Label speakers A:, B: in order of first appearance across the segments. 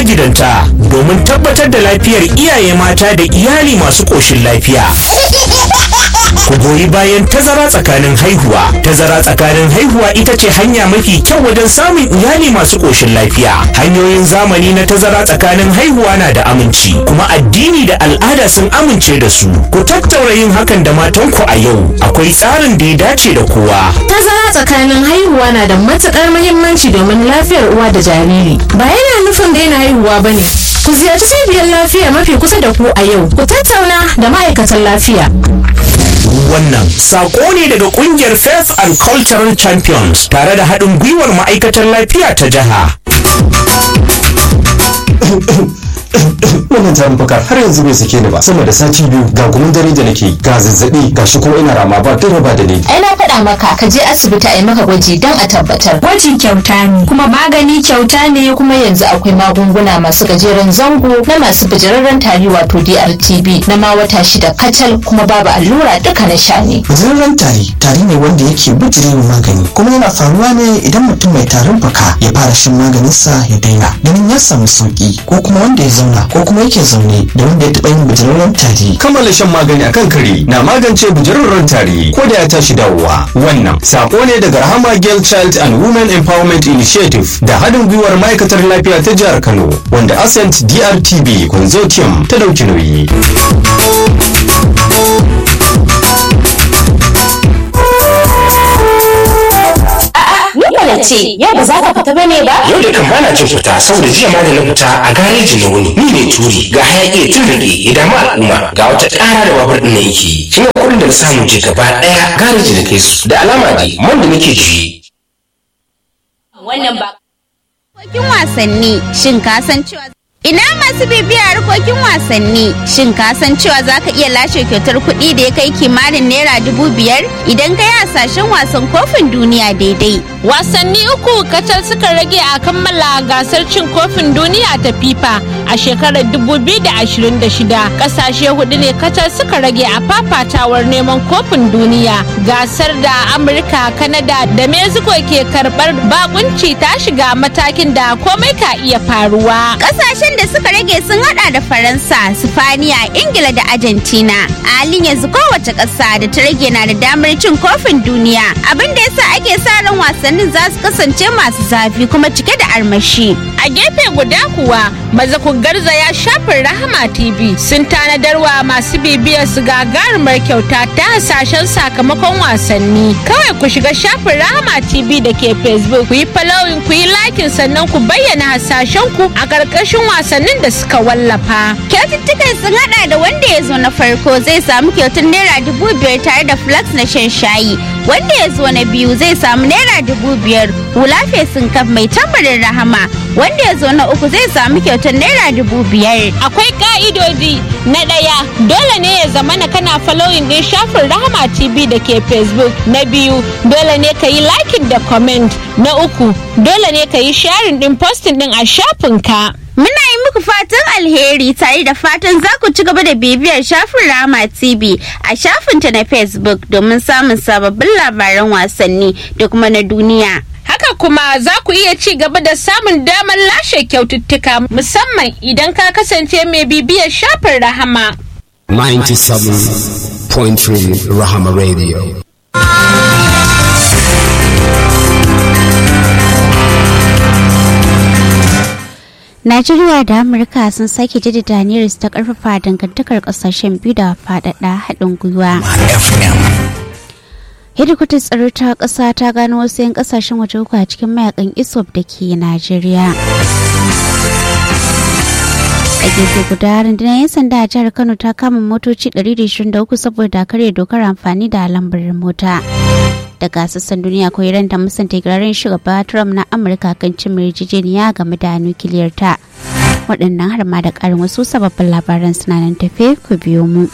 A: magidanta domin tabbatar da lafiyar iyaye mata da iyali masu ƙoshin lafiya. Ku goyi bayan tazara tsakanin haihuwa. Tazara tsakanin haihuwa ita ce hanya mafi kyau wajen samun iyali masu ƙoshin lafiya. Hanyoyin zamani na tazara tsakanin haihuwa na da aminci, kuma addini da al'ada sun amince da su. Ku tattaura yin hakan da matanku a yau. Akwai tsarin da ya dace da kowa.
B: Tazara tsakanin haihuwa na da matuƙar muhimmanci domin lafiyar uwa da jariri. Ba yana nufin daina haihuwa ba ne. Ku ziyarci cibiyar lafiya mafi kusa da ku a yau. Ku tattauna da ma'aikatan lafiya.
A: Wannan sako ne daga kungiyar Faith and Cultural Champions tare da haɗin gwiwar ma'aikatar lafiya ta jiha.
C: Wannan tarin fakar har yanzu bai sake ni ba, sama da sati biyu ga gumin dare da nake, ga zazzabi, ga shi kuma ina rama ba dare ba da ni.
D: Ai na faɗa maka ka je asibiti a yi maka gwaji don a tabbatar.
B: Gwaji kyauta ne, kuma magani kyauta ne.
D: Kuma yanzu akwai magunguna masu gajeren zango na masu bijirarren tari wato DRTB na ma wata 6 kacal, kuma babu allura, duka na sha ne.
E: Bijirarren tari ne wanda yake bijirewa magani, kuma yana faruwa ne idan mutum mai tarin fuka ya fara shan maganinsa ya daina ganin ya samu sauki, ko kuma wanda ya zauna ko kuma yake zaune da wanda ya taɓa yin bijirarren tari.
C: Kammala shan magani akan kare na magance bijirarren tari ko da ya tashi dawowa. Wannan sako ne daga Rahama Girl Child and Women Empowerment Initiative da haɗin gwiwar ma'aikatar lafiya ta jihar Kano, wanda Ascent DRTB Consortium ta dauki nauyi.
D: ce yau ba za ka fita bane ba?
F: Yau da kan bana cin fita saboda jiya ma da na fita a gareji na wuni. Ni ne turi ga hayaki tun rage ya damu al'umma, ga wata ƙara da babur ɗin na yake. Shi ne kuɗin da na samu je gaba ɗaya gareji da kai su. Da alama dai man da nake juye.
D: Wannan ba.
G: Harkokin wasanni, shin ka san cewa ina masu bibiya harkokin wasanni, shin ka san cewa za ka iya lashe kyautar kuɗi da ya kai kimanin naira 5,000 idan ka yi hasashen wasan kofin duniya daidai.
H: Wasanni 3 kacal suka rage a kammala gasar cin kofin duniya ta FIFA a shekarar 2026. Kasashe 4 ne kacal suka rage a fafatawar neman kofin duniya. Gasar da Amurka, Kanada da Mexico ke karɓar bakunci ta shiga matakin da komai ka iya faruwa.
G: Kasashen da suka rage sun hada da Faransa, Sifaniya, Ingila da Argentina. A halin yanzu kowace ƙasa da ta rage na da damar cin kofin duniya, abin da yasa ake sa ran wasannin za su kasance masu zafi kuma cike da armashi.
H: A gefe guda kuwa, maza ku garzaya shafin Rahama TV sun tanadarwa masu bibiyar su gagarumar kyauta ta hasashen sakamakon wasanni. Kawai ku shiga shafin Rahama TV da ke Facebook, ku yi following, ku yi liking, sannan ku bayyana hasashen ku a ƙarƙashin wasannin da suka wallafa.
G: Kyaututtukan sun hada da wanda ya zo na farko zai samu kyautar naira 5,000 tare da flax na shan shayi. Wanda ya zo na biyu zai samu naira 5,000 hula fesin kaf mai tambarin Rahama. Wanda ya zo na uku zai samu kyautar naira 5,000.
H: Akwai ka'idodi. Na ɗaya, dole ne ya zamana kana following din shafin Rahama TV da ke Facebook. Na biyu, dole ne ka yi liking da comment. Na uku, dole ne ka yi sharing din posting din a shafinka.
G: Muna yi muku fatan alheri tare da fatan za ku ci gaba da bibiyar shafin Rahama TV a shafinta na Facebook domin samun sababbin labaran wasanni da kuma na duniya.
H: Haka kuma za ku iya ci gaba da samun damar lashe kyaututtuka musamman idan ka kasance mai bibiyar shafin Rahama.
I: 97.3 Rahama Radio.
J: Najeriya da Amurka sun sake jaddada aniyarsu ta karfafa dangantakar kasashen biyu da faɗaɗa haɗin gwiwa. Hedikwatar tsaro ta ƙasa ta gano wasu 'yan ƙasashen waje uku a cikin mayakan ISWAP da ke Najeriya. A gefe guda, rundunar 'yan sanda a jihar Kano ta kama motoci 123 saboda karya dokar amfani da lambar mota. Daga sassan duniya ko Iran ta musanta ikirarin shugaba Trump na Amurka kan cin yarjejeniya game da nukiliyar ta. Waɗannan har ma da ƙarin wasu sababbin labaran suna nan tafe, ku biyo mu.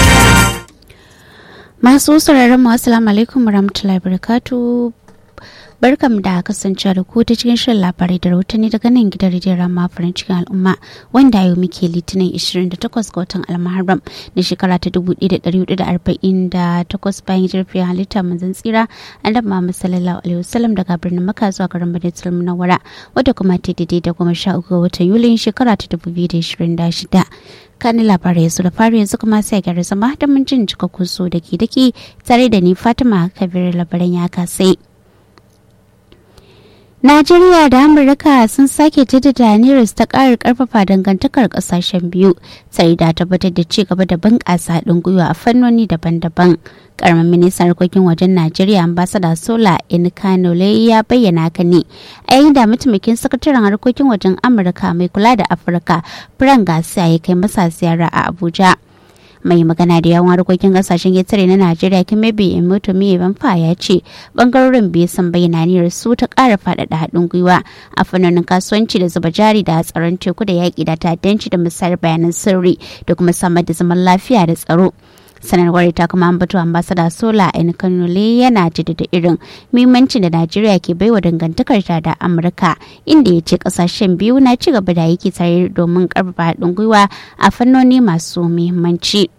J: Masu sauraron mu assalamu alaikum warahmatullahi wabarakatuh. Barkam da kasance da ku ta cikin shirin labarai da rahotanni daga nan gidan rediyon Rama farin cikin al'umma wanda yau muke Litinin 28 ga watan Almuharram na shekara ta 1448 bayan jirfin halitta manzon tsira Annabi Muhammad sallallahu alaihi wasallam daga birnin Makka zuwa garin Madinatul Munawwara wadda kuma ta daidai da 13 ga watan Yulin shekara ta 2026. Kani labarai su da fari yanzu kuma sai gyara zama da mun jin cikakkun su da ke tare da ni Fatima Kabir labaran ya kasai. Najeriya da Amurka sun sake jaddada aniyarsu ta ƙara ƙarfafa dangantakar ƙasashen biyu sai da tabbatar da ci gaba da bunƙasa haɗin gwiwa a fannoni daban-daban. Ƙaramin ministan harkokin wajen Najeriya ambasada Sola Enikanole ya bayyana haka ne a yayin da mataimakin sakataren harkokin wajen Amurka mai kula da Afirka Frank Garcia ya kai masa ziyara a Abuja. Mai magana da yawan harkokin kasashen getare na Najeriya Kimebi Emotomi Ebanfa ya ce bangarorin biyu sun bayyana niyyar su ta ƙara faɗaɗa haɗin gwiwa a fannonin kasuwanci da zuba jari da tsaron teku da yaƙi da ta'addanci da musayar bayanan sirri da kuma samar da zaman lafiya da tsaro. Sanarwar ta kuma ambato ambasada Sola Enikanole yana jaddada irin muhimmancin da Najeriya ke baiwa dangantakar ta da Amurka inda ya ce kasashen biyu na ci gaba da aiki tare domin karfafa haɗin gwiwa a fannoni masu muhimmanci.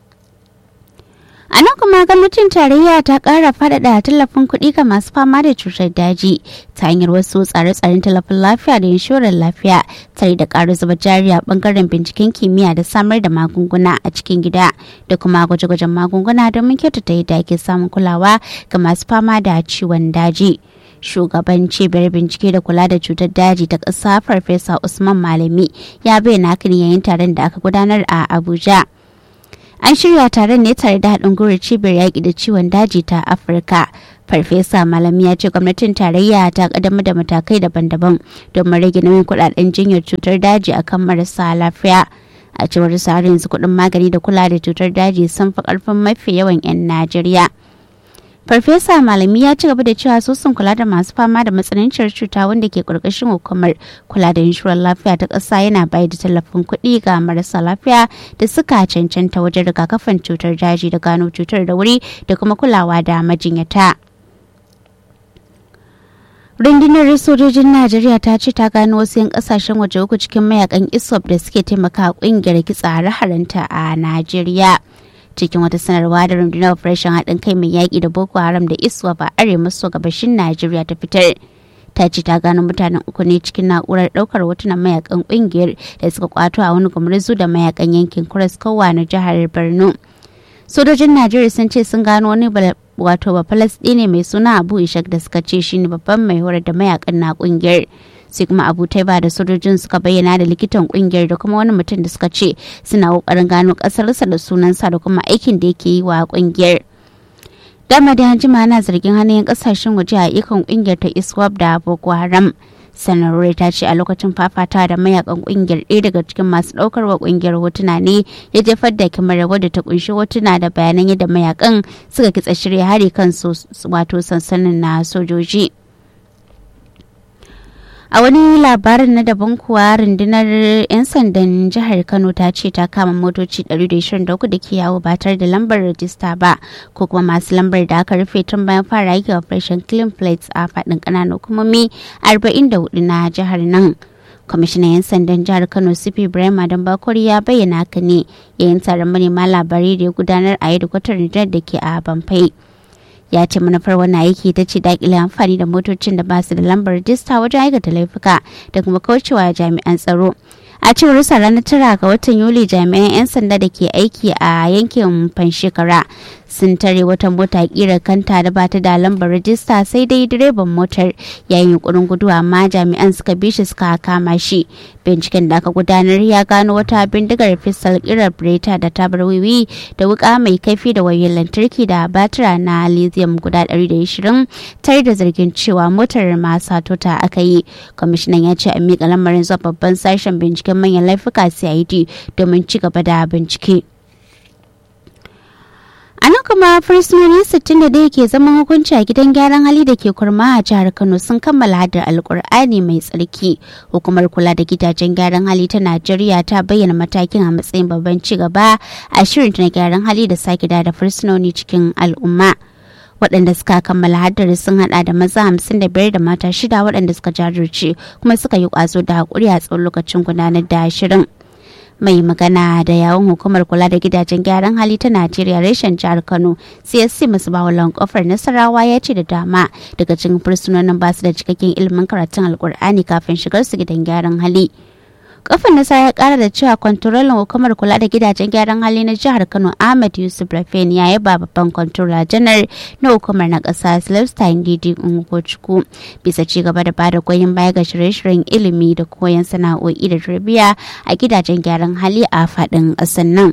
J: A nan kuma gwamnatin tarayya ta ƙara faɗaɗa tallafin kuɗi ga masu fama da cutar daji ta hanyar wasu tsare-tsaren tallafin lafiya da inshorar lafiya tare da ƙara zuba jari a ɓangaren binciken kimiyya da samar da magunguna a cikin gida da kuma gwaje-gwajen magunguna domin kyautata yadda ake samun kulawa ga masu fama da ciwon daji. Shugaban cibiyar bincike da kula da cutar daji ta ƙasa Farfesa Usman Malami ya bayyana hakan yayin taron da aka gudanar a Abuja. An shirya taron ne tare da haɗin gwiwar cibiyar yaƙi da ciwon daji ta Afirka. Farfesa Malami ya ce gwamnatin tarayya ta ƙaddamar da matakai daban-daban domin rage nauyin kuɗaɗen jinyar cutar daji akan marasa lafiya. A cewar sa yanzu kuɗin magani da kula da cutar daji sun fi ƙarfin mafi yawan 'yan Najeriya. Farfesa Malami ya ci gaba da cewa sun kula da masu fama da matsananciyar cuta wanda ke ƙarƙashin hukumar kula da inshorar lafiya ta ƙasa yana bayar da tallafin kuɗi ga marasa lafiya da suka cancanta wajen rigakafin cutar daji da gano cutar da wuri da kuma kulawa da majinyata. Rundunar sojojin Najeriya ta ce ta gano wasu 'yan kasashen waje uku cikin mayakan ISWAP da suke taimaka ƙungiyar kitsa hare-harenta a Najeriya. Cikin wata sanarwa da rundunar operation haɗin kai mai yaƙi da Boko Haram da ISWAP a arewa maso gabashin Najeriya ta fitar. Ta ce ta gano mutanen uku ne cikin na'urar ɗaukar hotunan mayakan ƙungiyar da suka kwato a wani gumurzu da mayakan yankin Kuras Kowa na jihar Borno. Sojojin Najeriya sun ce sun gano wani Bafalasɗini mai suna Abu Ishak da suka ce shine babban mai horar da mayakan na ƙungiyar. Sai kuma Abu Taiba da sojojin suka bayyana da likitan kungiyar da kuma wani mutum da suka ce suna kokarin gano kasarsa da sunansa da kuma aikin da yake yi wa kungiyar. Dama da jima na zargin hannun kasashen waje a ikon kungiyar ta ISWAP da Boko Haram. Sanarwar ta ce a lokacin fafata da mayakan kungiyar ɗaya daga cikin masu ɗaukar wa kungiyar hotuna ne ya jefar da kyamarar wadda ta kunshi hotuna da bayanan yadda mayakan suka kitsa shirya hari kan sansanin na sojoji. A wani labarin na daban kuwa rundunar 'yan sandan jihar Kano ta ce ta kama motoci 123 da ke yawo ba tare da lambar rajista ba ko kuma masu lambar da aka rufe tun bayan fara aiki operation clean plates a faɗin ƙananan hukumomi 44 na jihar nan. Kwamishinan 'yan sandan jihar Kano CP Ibrahim Adam Bakori ya bayyana haka ne yayin taron manema labarai da ya gudanar a hedikwatar rundunar da ke a Bamfai. Ya ce manufar wannan aiki ta ce dakile amfani da motocin da ba su da lambar rajista wajen aikata laifuka da kuma kaucewa jami'an tsaro. A cewar sa ranar 9 ga watan Yuli jami'an 'yan sanda da ke aiki a yankin Fanshekara sun tare wata mota kira kanta da bata da lambar rajista sai dai direban motar yayin yunkurin gudu amma jami'an suka bi shi suka kama shi. Binciken da aka gudanar ya gano wata bindigar fistal kirar Breta da tabar wiwi da wuka mai kaifi da wayoyin lantarki da batira na lithium guda 120 tare da zargin cewa motar masu tota aka yi. Kwamishinan ya ce an miƙa lamarin zuwa babban sashen binciken manyan laifuka CID domin ci gaba da bincike. A nan kuma fursunoni 61 ke zaman hukunci a gidan gyaran hali da ke kurma a jihar Kano sun kammala hadar alkur'ani mai tsarki. Hukumar kula da gidajen gyaran hali ta Najeriya ta bayyana matakin a matsayin babban ci gaba a shirin na gyaran hali da sake da fursunoni cikin al'umma. waɗanda suka kammala haddari sun hada da maza 55 da mata 6 waɗanda suka jajirce kuma suka yi ƙwazo da haƙuri a tsawon lokacin gudanar da shirin. Mai magana da yawun hukumar kula da gidajen gyaran hali ta Najeriya reshen jihar Kano CSC Musbawalon Kofar Nasarawa ya ce da dama daga cikin fursunonin ba su da cikakken ilimin karatun Alkur'ani kafin shigar su gidan gyaran hali. Kofar Nasarawa ya kara da cewa kwantarolin hukumar kula da gidajen gyaran hali na jihar Kano Ahmed Yusuf Rafen ya yaba babban kwantarola janar na hukumar na ƙasa Celestine Didi Ungochukwu bisa ci gaba da bada goyon baya ga shirye-shiryen ilimi da koyon sana'o'i da tarbiyya a gidajen gyaran hali a faɗin ƙasar nan.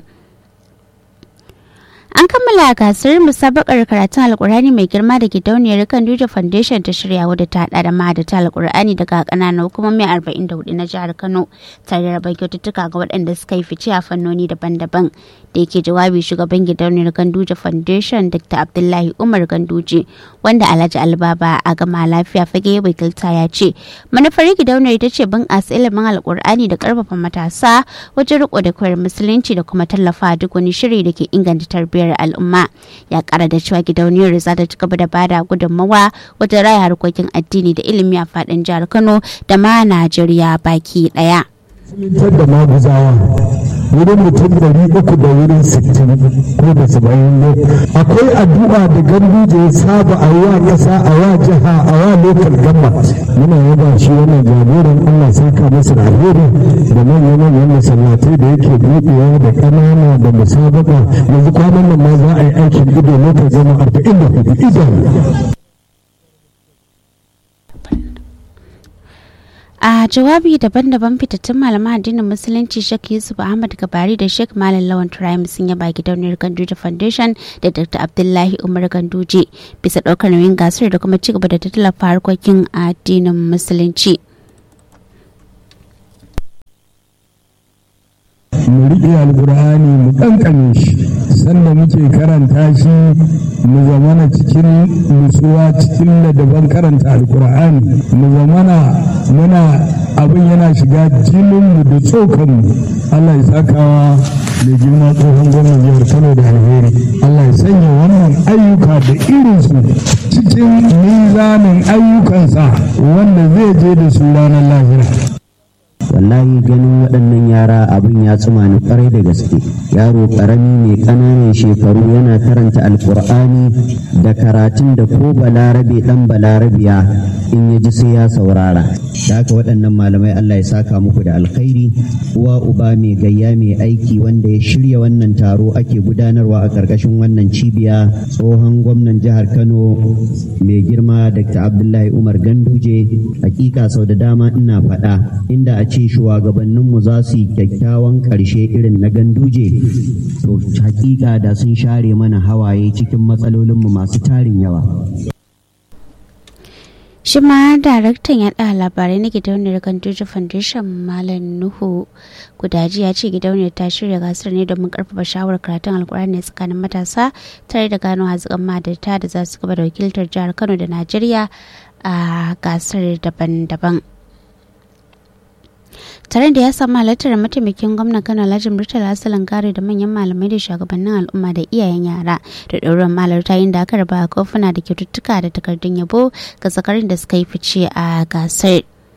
J: An kammala gasar musabakar karatun Alkur'ani mai girma da gidauniyar Ganduje Foundation ta shirya wadda ta hada da mahadata Alkur'ani daga kananan hukumomi 44 na jihar Kano tare da raba kyaututtuka ga waɗanda suka yi fice a fannoni daban-daban. Da yake jawabi shugaban gidauniyar Ganduje Foundation Dr. Abdullahi Umar Ganduje wanda Alhaji Albaba a gama lafiya fage wakilta ya ce manufar gidauniyar ita ce bunƙasa ilimin Alkur'ani da ƙarfafa matasa wajen riko da koyar musulunci da kuma tallafa duk wani shiri da ke inganta tarbiyyar al'umma. Ya kara da cewa gidauniyar za ta ci gaba da bada gudunmawa wajen raya harkokin addini da ilimi a fadin jihar Kano da ma Najeriya baki daya.
K: da maguzawa wurin mutum 300 da wurin 60 ko da 70 ne. Akwai addu'a da Ganduje ya saba a wa kasa a wa jiha a wa local government. Muna yaba shi wannan jagoran Allah saka masa da alheri da manyan masallatai da yake buɗewa da ƙanana da musabaka. Yanzu kwanan nan ma za a yi aikin ido local zama 44 idan.
J: A jawabi daban-daban fitattun malaman addinin musulunci Sheikh Yusuf Ahmad Gabari da Sheikh Malam Lawan Turaim sun yaba gidauniyar Ganduje Foundation da Dr. Abdullahi Umar Ganduje bisa ɗaukar nauyin gasar da kuma cigaba da tallafa harkokin addinin musulunci.
K: Mu riƙe alƙur'ani mu ƙanƙame shi sanda muke karanta shi mu zamana cikin nutsuwa cikin ladaban karanta alƙur'ani mu zamana muna abin yana shiga jininmu da tsokanmu. Allah ya sakawa mai girma tsohon gwamnan jihar Kano da alheri. Allah ya sanya wannan ayyuka da irinsu cikin mizanin ayyukansa wanda zai je da su ranar lahira.
L: Wallahi ganin waɗannan yara abin ya tsuma ni kwarai da gaske. Yaro ƙarami mai ƙananan shekaru yana karanta alkur'ani da karatun da ko balarabe ɗan balarabiya in ya ji sai ya saurara. Da haka waɗannan malamai Allah ya saka muku da alkhairi. Uwa uba mai gayya mai aiki wanda ya shirya wannan taro ake gudanarwa a ƙarƙashin wannan cibiya tsohon gwamnan jihar Kano mai girma Dr. Abdullahi Umar Ganduje. Hakika sau da dama ina faɗa inda a ce shugabanninmu za su yi kyakkyawan ƙarshe irin na Ganduje to hakika da sun share mana hawaye cikin matsalolinmu masu tarin yawa.
J: Shi ma daraktan yaɗa labarai na gidauniyar Ganduje Foundation Malam Nuhu Gudaji ya ce gidauniyar ta shirya gasar ne domin karfafa shawarar karatun alkur'ani tsakanin matasa tare da gano hazikan madata da za su gaba da wakiltar jihar Kano da Najeriya a gasar daban-daban. Tare da ya samu halartar mataimakin gwamnan Kano Alhaji Murtala Asalan Gare da manyan malamai da shugabannin al'umma da iyayen yara da ɗaurin malarta inda aka raba kofuna da kyaututtuka da takardun yabo ga zakarin da suka yi fice a gasar.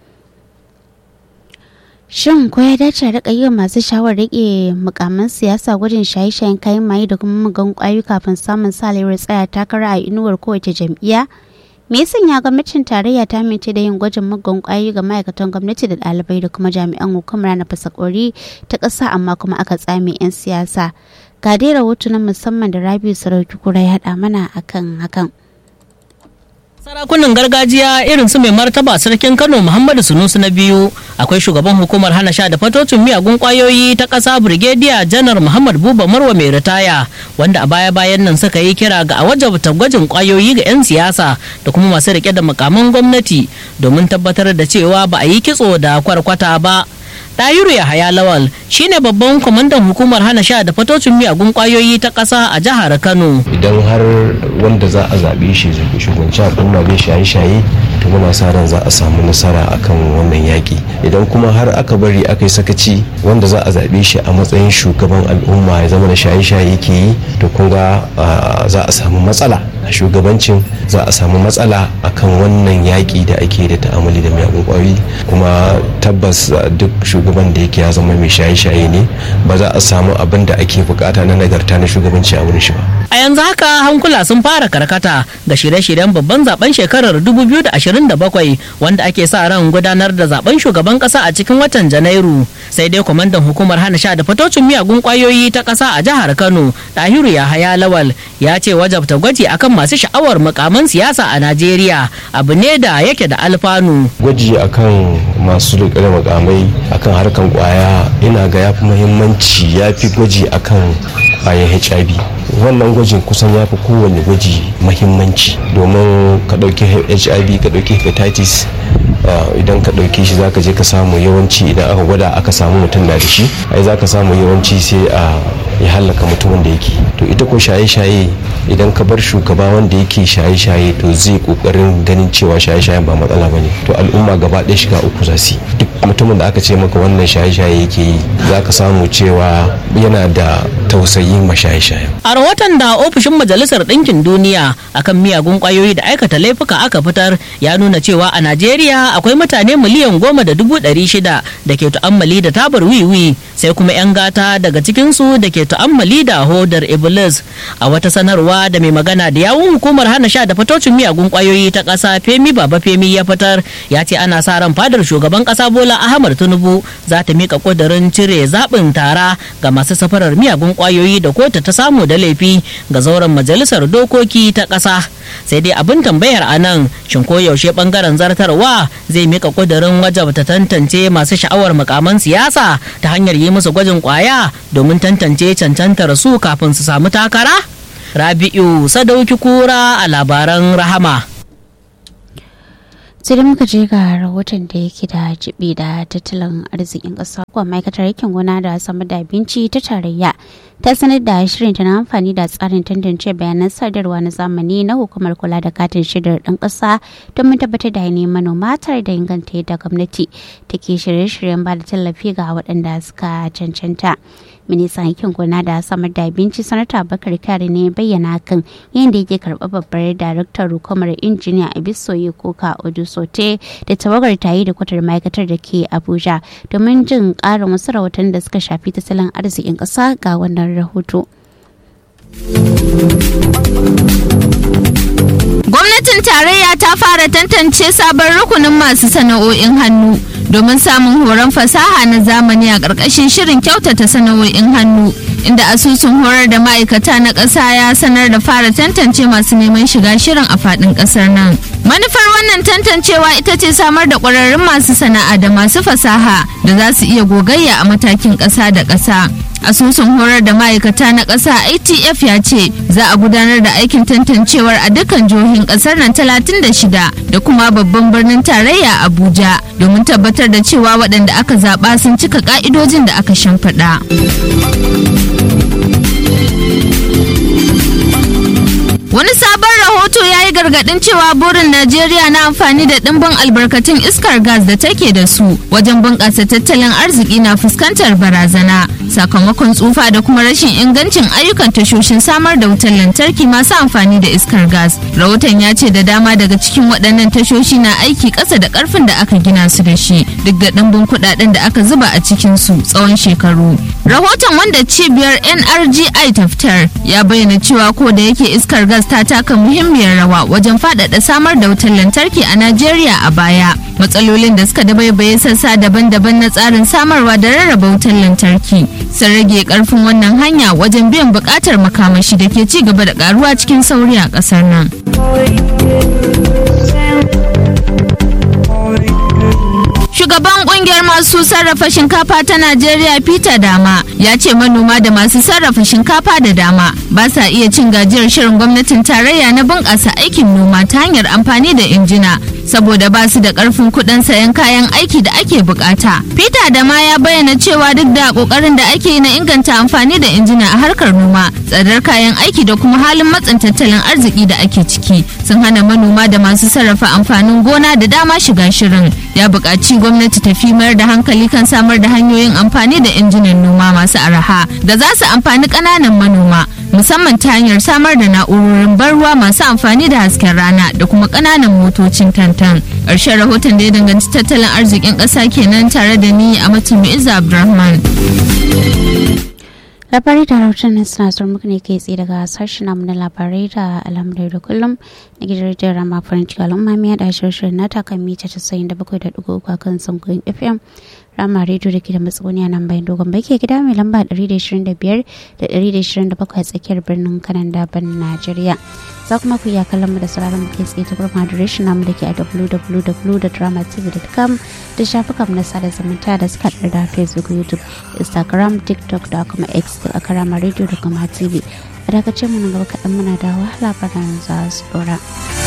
J: Shin ko ya dace a riƙa yi wa masu shawar rike mukaman siyasa gwajin shaye-shayen kayan maye da kuma mugan kwayoyi kafin samun salewar tsaya takara a inuwar kowace jam'iyya? Me yasa ya gwamnatin tarayya ta amince da yin gwajin muggan kwayoyi ga ma'aikatan gwamnati da ɗalibai da kuma jami'an hukumar na fasakori ta ƙasa amma kuma aka tsame 'yan siyasa? Ga dai rahoto na musamman da Rabiu Sarauki Kura ya haɗa mana akan hakan.
M: Sarakunan gargajiya irin su mai martaba sarkin Kano Muhammadu Sunusi na biyu, akwai shugaban hukumar hana sha da fatocin miyagun kwayoyi ta ƙasa Brigadier Janar Muhammad Buba Marwa mai ritaya, wanda a baya-bayan nan suka yi kira ga a wajabta gwajin kwayoyi ga 'yan siyasa da kuma masu rike da mukaman gwamnati domin tabbatar da cewa ba a yi kitso da kwarkwata ba. Tayiru Yahaya Lawal shine babban kwamandan hukumar hana sha da fatocin miyagun kwayoyi ta ƙasa a jihar Kano.
N: Idan har wanda za a zaɓe shi shugabanci al'umma zai shaye-shaye to to muna sa ran za a samu nasara akan wannan yaƙi. Idan kuma har aka bari aka yi sakaci wanda za a zaɓe shi a matsayin shugaban al'umma ya zama da shaye-shaye yake yi, to kun ga za a samu matsala a shugabancin, za a samu matsala akan wannan yaƙi da ake da ta'amali da miyagun ƙwayoyi. Kuma tabbas duk shugaban da yake ya zama mai shaye-shaye ne, ba za a samu abin da ake bukata na nagarta na shugabanci a wurin shi ba.
M: A yanzu haka hankula sun fara karkata ga shirye-shiryen babban zaben shekarar 2027 wanda ake sa ran gudanar da zaben shugaban kasa a cikin watan Janairu. Sai dai kwamandan hukumar hana sha da fatocin miyagun kwayoyi ta kasa a jihar Kano, Dahiru Yahaya Lawal, ya ce wajabta gwaji akan masu sha'awar mukaman siyasa a Najeriya abu ne da yake da alfanu.
N: Gwaji akan masu riƙe da mukamai akan harkan kwaya ina ga yafi muhimmanci, yafi gwaji akan kwayan HIV. Wannan gwajin kusan ya fi kowane gwaji mahimmanci, domin ka ɗauki HIV, ka ɗauki hepatitis, idan ka ɗauki shi za ka je ka samu yawanci idan aka gwada aka samu mutum na da shi, ai za ka samu yawanci sai a ya hallaka mutumin da yake. To ita ko shaye-shaye idan ka bar shugaba wanda yake shaye-shaye to zai kokarin ganin cewa shaye-shayen ba matsala bane, to al'umma gaba ɗaya shiga uku za su. Duk mutumin da aka ce maka wannan shaye-shaye yake yi za ka samu cewa yana da tausayin mashaye-shaye.
M: A rahoton da ofishin Majalisar Ɗinkin Duniya akan miyagun ƙwayoyi da aikata laifuka aka fitar ya nuna cewa a Najeriya akwai mutane miliyan 10,600 da ke tu'ammali da tabar wiwi, sai kuma 'yan gata daga cikinsu da ke tu'ammali da hodar Iblis. A wata sanarwa da mai magana da yawun hukumar hana sha da fatocin miyagun ƙwayoyi ta ƙasa Femi Baba Femi ya fitar, ya ce ana sa ran fadar shugaban ƙasa Bola Ahmad Tinubu za ta mika ƙudurin cire zaɓin tara ga masu safarar miyagun ƙwayoyi da kotu ta samu da laifi ga zauren majalisar dokoki ta ƙasa. Sai dai abin tambayar a nan, shin ko yaushe bangaren zartarwa zai mika ƙudurin wajabta tantance masu sha'awar mukaman siyasa ta hanyar yi musu gwajin ƙwaya domin tantance cancantar su kafin su samu takara? Rabi'u Sadauki Kura a labaran Rahama.
J: sai da muka je ga rahoton da yake da jibi da tattalin arzikin ƙasa kuwa ma'aikatar aikin gona da samar da abinci ta tarayya ta sanar da shirin ta na amfani da tsarin tantance bayanan sadarwa na zamani na hukumar kula da katin shaidar ɗan ƙasa domin tabbatar da ainihin manoma tare da inganta yadda gwamnati take shirye-shiryen ba da tallafi ga waɗanda suka cancanta. Ministan aikin gona da samar da abinci sanata Bakar Kare ne bayyana kan yadda yake karɓar babbar daraktar hukumar injiniya Abisoyi Koka Odusote da tawagar tayi da kwatar ma'aikatar da ke Abuja domin jin ƙarin wasu rahoton da suka shafi tattalin arzikin ƙasa ga wannan rahoto.
O: Gwamnatin tarayya ta fara tantance sabon rukunin masu sana'o'in hannu domin samun horon fasaha na zamani a ƙarƙashin shirin kyautata sana'o'in hannu, inda asusun horar da ma'aikata na ƙasa ya sanar da fara tantance masu neman shiga shirin a faɗin ƙasar nan. Manufar wannan tantancewa ita ce samar da ƙwararrun masu sana'a da masu fasaha da za su iya gogayya a matakin ƙasa da ƙasa. Asusun horar da ma'aikata na ƙasa ITF ya ce za a gudanar da aikin tantancewar a dukkan jihohin ƙasar nan 36 da kuma babban birnin tarayya Abuja domin tabbatar da cewa waɗanda aka zaɓa sun cika ƙa'idojin da aka shimfiɗa. Wani sabon rahoto ya yi gargaɗin cewa burin Najeriya na amfani da ɗimbin albarkatun iskar gas da take da su wajen bunƙasa tattalin arziki na fuskantar barazana sakamakon tsufa da kuma rashin ingancin ayyukan tashoshin samar da wutar lantarki masu amfani da iskar gas. Rahoton ya ce da dama daga cikin waɗannan tashoshi na aiki ƙasa da ƙarfin da aka gina su da shi duk da ɗimbin kuɗaɗen da aka zuba a cikin su tsawon shekaru. Rahoton wanda cibiyar NRGI ta fitar ya bayyana cewa ko da yake iskar gas ta taka muhimmiyar rawa wajen faɗaɗa samar da wutar lantarki a Najeriya a baya. Matsalolin da suka dabaibaye sassa daban-daban na tsarin samarwa da rarraba wutar lantarki sun rage karfin wannan hanya wajen biyan buƙatar makamashi da ke ci gaba da ƙaruwa cikin sauri a ƙasar nan. Shugaban kungiyar masu sarrafa shinkafa ta Najeriya Peter Dama ya ce manoma da masu sarrafa shinkafa da dama ba sa iya cin gajiyar shirin gwamnatin tarayya na bunƙasa aikin noma ta hanyar amfani da injina saboda ba su da karfin kuɗin sayan kayan aiki da ake bukata. Peter da ma ya bayyana cewa duk da kokarin da ake yi na inganta amfani da injina a harkar noma, tsadar kayan aiki da kuma halin matsin tattalin arziki da ake ciki sun hana manoma da masu sarrafa amfanin gona da dama shiga shirin. Ya buƙaci gwamnati ta fi mayar da hankali kan samar da hanyoyin amfani da injinan noma masu araha da za su amfani ƙananan manoma, musamman ta hanyar samar da na'urorin ban ruwa masu amfani da hasken rana da kuma ƙananan motocin tantan. Ƙarshen rahoton da ya danganci tattalin arzikin ƙasa kenan tare da ni a Matumi Izza Abdulrahman.
J: Labarai da rahoton suna zuwa muku ne kai tsaye daga sashen namu na labarai da alhamdulillah da kullum na gidan rediyon Rama farin ciki al'umma mai da shirin na takan mita 97.3 a kan sankoyin FM Rama rediyo da ke da matsuguni a nan bayan dogon bai ke gida mai lamba 125 da 127 a tsakiyar birnin Kanan Daban Najeriya. Za kuma ku iya kallon mu da sauraron mu kai tsaye ta gurbin adireshin namu da ke a www.dramatv.com da shafukan na sada zumunta da suka da Facebook, YouTube, Instagram, TikTok da kuma X a Karama Radio da kuma TV. A dakace mu nan gaba kaɗan muna dawo labaran za su ɗora.